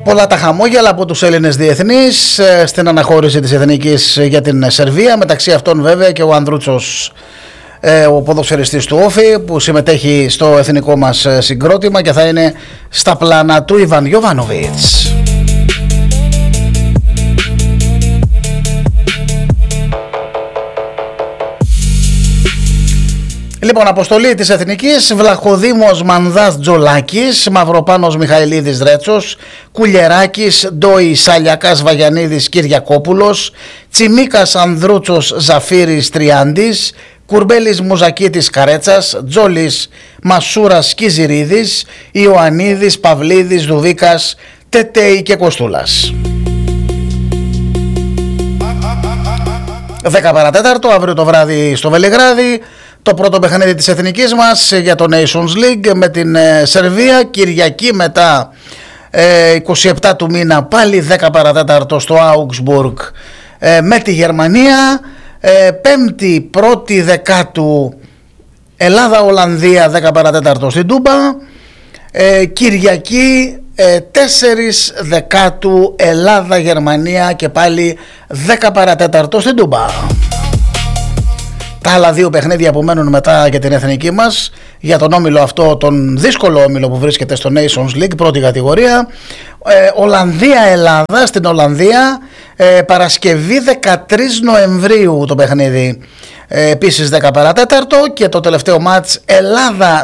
Πολλά τα χαμόγελα από τους Έλληνες διεθνείς στην αναχώρηση της Εθνικής για την Σερβία. Μεταξύ αυτών βέβαια και ο Ανδρούτσος, ο ποδοσφαιριστής του Όφη, που συμμετέχει στο εθνικό μας συγκρότημα και θα είναι στα πλάνα του Ιβάν Γιοβάνοβιτς. Λοιπόν, αποστολή της Εθνικής: Βλαχοδήμος Μανδάς Τζολάκης, Μαυροπάνος Μιχαηλίδης Ρέτσος, Κουλιεράκης Ντόι Σαλιακάς Βαγιανίδης Κυριακόπουλος, Τσιμίκας Ανδρούτσος Ζαφύρης Τριάντης, Κουρμπέλης Μουζακίτης Καρέτσας, Τζόλης Μασούρας Κιζηρίδης, Ιωαννίδης Παυλίδης Δουβίκας, Τετέι και Κοστούλας. 10 παρατέταρτο αύριο το βράδυ στο Βελιγράδι, το πρώτο παιχνίδι της Εθνικής μας για το Nations League με την Σερβία. Κυριακή μετά 27 του μήνα πάλι 10 παρατέταρτο στο Augsburg με τη Γερμανία. Πέμπτη 1η Δεκάτου Ελλάδα-Ολλανδία 10 παρατέταρτο στην Τούμπα. Κυριακή 4 Δεκάτου Ελλάδα-Γερμανία και πάλι 10 παρατέταρτο στην Τούμπα. Τα άλλα δύο παιχνίδια που μένουν μετά για την Εθνική μας, για τον όμιλο αυτό, τον δύσκολο όμιλο που βρίσκεται στο Nations League, πρώτη κατηγορία. Ολλανδία-Ελλάδα στην Ολλανδία, Παρασκευή 13 Νοεμβρίου το παιχνίδι, επίσης 10 παρατέταρτο. Και το τελευταίο μάτς Ελλάδα